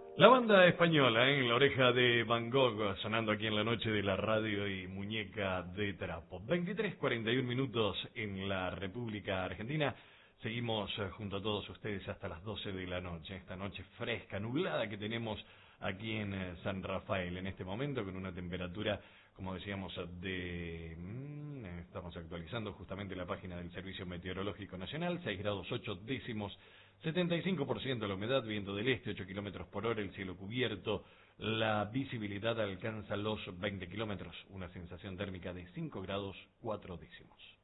La banda española, en la oreja de Van Gogh, sonando aquí en la noche de la radio y muñeca de trapo. 23:41 minutos en la República Argentina. Seguimos junto a todos ustedes hasta las 12 de la noche. Esta noche fresca, nublada que tenemos aquí en San Rafael en este momento, con una temperatura, como decíamos, estamos actualizando justamente la página del Servicio Meteorológico Nacional, 6 grados 8 décimos. 75% la humedad, viento del este, 8 kilómetros por hora, el cielo cubierto, la visibilidad alcanza los 20 kilómetros, una sensación térmica de 5 grados 4 décimos.